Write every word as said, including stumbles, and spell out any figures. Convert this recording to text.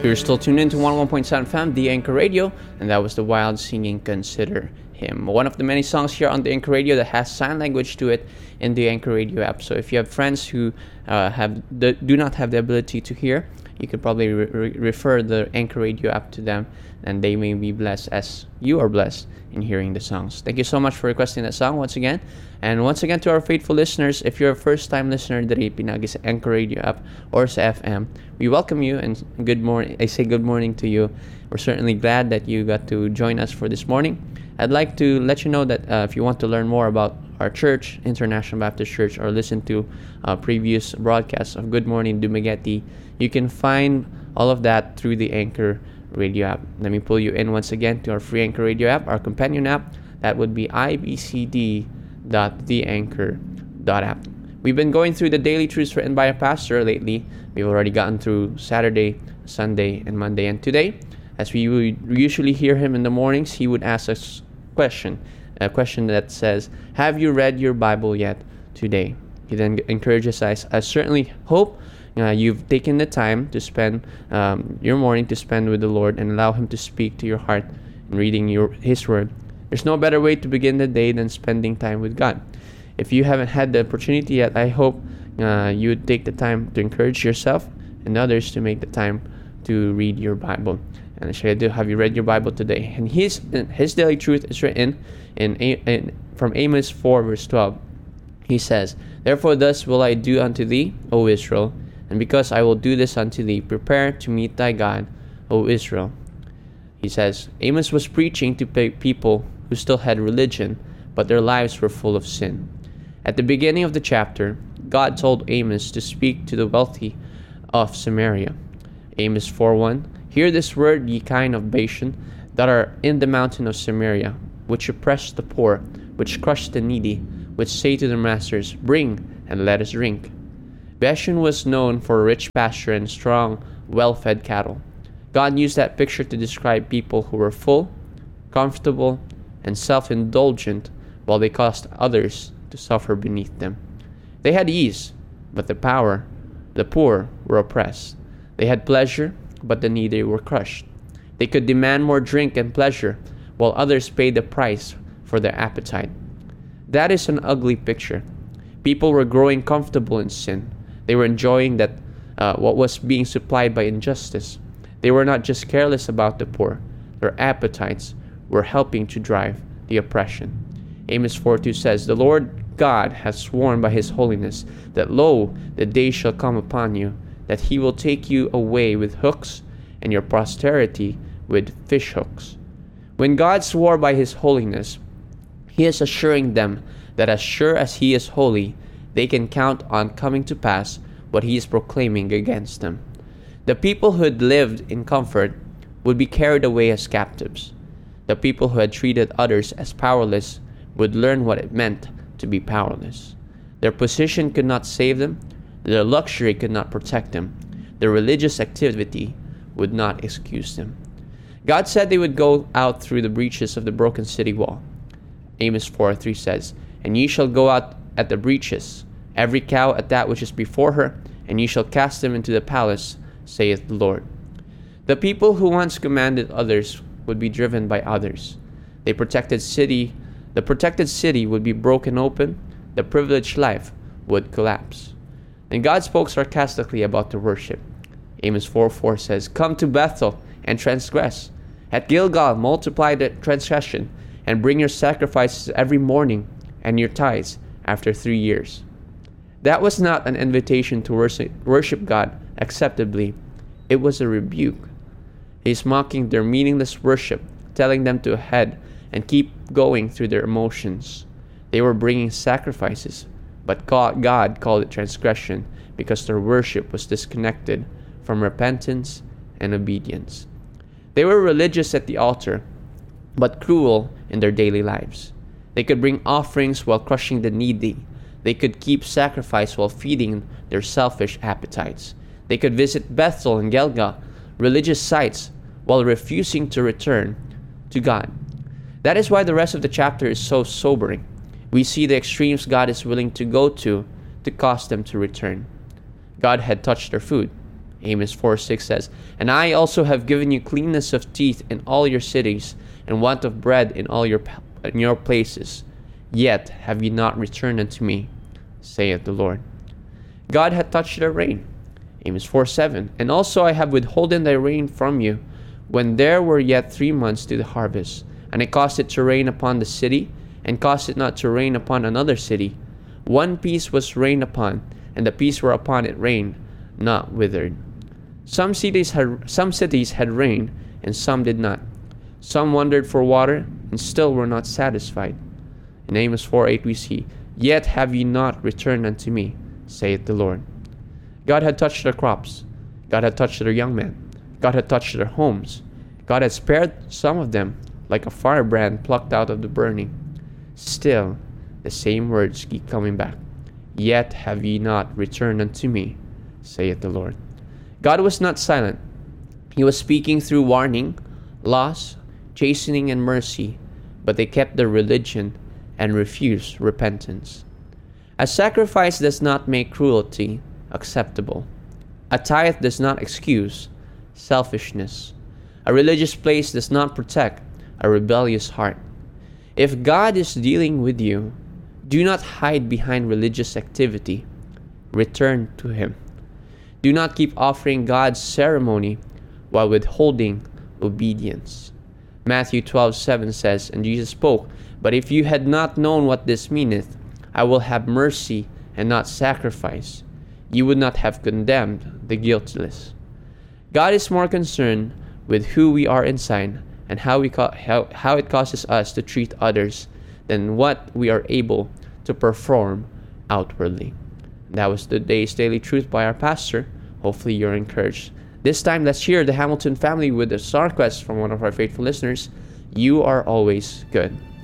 You're still tuned in to one oh one point seven F M, The Anchor Radio, and that was The Wild singing Consider Him. One of the many songs here on The Anchor Radio that has sign language to it in the Anchor Radio app. So if you have friends who uh, have the, do not have the ability to hear, you could probably re- re- refer the Anchor Radio app to them, and they may be blessed as you are blessed in hearing the songs. Thank you so much for requesting that song once again. And once again to our faithful listeners, if you're a first-time listener diri pinagi sa Anchor Radio app or sa F M, we welcome you and good morning. I say good morning to you. We're certainly glad that you got to join us for this morning. I'd like to let you know that uh, if you want to learn more about our church, International Baptist Church, or listen to uh, previous broadcasts of Good Morning Dumaguete, you can find all of that through the Anchor Radio app. Let me pull you in once again to our free Anchor Radio app, our companion app. That would be i b c d dot the anchor dot app. We've been going through the daily truths written by a pastor lately. We've already gotten through Saturday, Sunday, and Monday. And today, as we would usually hear him in the mornings, he would ask us a question, a question that says, have you read your Bible yet today? He then encourages us. I certainly hope uh, you've taken the time to spend um, your morning to spend with the Lord and allow Him to speak to your heart in reading your His Word. There's no better way to begin the day than spending time with God. If you haven't had the opportunity yet, I hope uh, you would take the time to encourage yourself and others to make the time to read your Bible. And I should do. Have you read your Bible today? And his his daily truth is written in, in from Amos four verse twelve. He says, "Therefore thus will I do unto thee, O Israel, and because I will do this unto thee, prepare to meet thy God, O Israel." He says Amos was preaching to people who still had religion, but their lives were full of sin. At the beginning of the chapter, God told Amos to speak to the wealthy of Samaria. Amos four one, "Hear this word, ye kine of Bashan, that are in the mountain of Samaria, which oppress the poor, which crush the needy, which say to their masters, Bring, and let us drink." Bashan was known for a rich pasture and strong, well-fed cattle. God used that picture to describe people who were full, comfortable, and self-indulgent, while they caused others to suffer beneath them. They had ease, but the power, the poor were oppressed. They had pleasure, but the needy were crushed. They could demand more drink and pleasure, while others paid the price for their appetite. That is an ugly picture. People were growing comfortable in sin. They were enjoying that uh, what was being supplied by injustice. They were not just careless about the poor. Their appetites were helping to drive the oppression. Amos four two says, "The Lord God hath sworn by his holiness, that lo, the day shall come upon you, that he will take you away with hooks, and your posterity with fish hooks." When God swore by his holiness, he is assuring them that as sure as he is holy, they can count on coming to pass what he is proclaiming against them. The people who had lived in comfort would be carried away as captives. The people who had treated others as powerless would learn what it meant to be powerless. Their position could not save them. Their luxury could not protect them. Their religious activity would not excuse them. God said they would go out through the breaches of the broken city wall. Amos four three says, "And ye shall go out at the breaches, every cow at that which is before her, and ye shall cast them into the palace, saith the Lord." The people who once commanded others would be driven by others. The protected city, the protected city would be broken open. The privileged life would collapse. And God spoke sarcastically about the worship. Amos four four says, "Come to Bethel and transgress. At Gilgal multiply the transgression, and bring your sacrifices every morning and your tithes after three years." That was not an invitation to worship, worship God acceptably. It was a rebuke. He's mocking their meaningless worship, telling them to head and keep going through their emotions. They were bringing sacrifices, but God, God called it transgression because their worship was disconnected from repentance and obedience. They were religious at the altar, but cruel in their daily lives. They could bring offerings while crushing the needy. They could keep sacrifice while feeding their selfish appetites. They could visit Bethel and Gilgal, religious sites, while refusing to return to God. That is why the rest of the chapter is so sobering. We see the extremes God is willing to go to to cause them to return. God had touched their food. Amos four six says, "And I also have given you cleanness of teeth in all your cities, and want of bread in all your in your places. Yet have ye not returned unto me, saith the Lord." God had touched their rain. Amos four seven, "And also I have withholden thy rain from you, when there were yet three months to the harvest. And I caused it to rain upon the city, and caused it not to rain upon another city. One piece was rained upon, and the piece whereupon it rained, not withered." Some cities had some cities had rain, and some did not. Some wandered for water, and still were not satisfied. In Amos four eight we see, "Yet have ye not returned unto me, saith the Lord." God had touched their crops. God had touched their young men. God had touched their homes. God had spared some of them, like a firebrand plucked out of the burning. Still, the same words keep coming back. "Yet have ye not returned unto me, saith the Lord." God was not silent. He was speaking through warning, loss, chastening, and mercy, but they kept their religion and refused repentance. A sacrifice does not make cruelty acceptable. A tithe does not excuse selfishness. A religious place does not protect a rebellious heart. If God is dealing with you, do not hide behind religious activity. Return to Him. Do not keep offering God's ceremony while withholding obedience. Matthew twelve seven says, "And Jesus spoke, But if you had not known what this meaneth, I will have mercy and not sacrifice, you would not have condemned the guiltless." God is more concerned with who we are inside and how we ca- how, how it causes us to treat others than what we are able to perform outwardly. That was today's Daily Truth by our pastor. Hopefully you're encouraged. This time, let's hear the Hamilton family with a star request from one of our faithful listeners. "You Are Always Good."